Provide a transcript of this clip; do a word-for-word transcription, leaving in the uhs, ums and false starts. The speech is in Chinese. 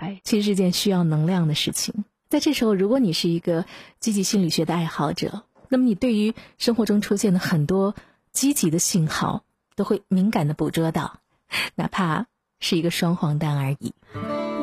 来，其实是件需要能量的事情。在这时候，如果你是一个积极心理学的爱好者，那么你对于生活中出现的很多积极的信号都会敏感地捕捉到，哪怕是一个双黄蛋而已。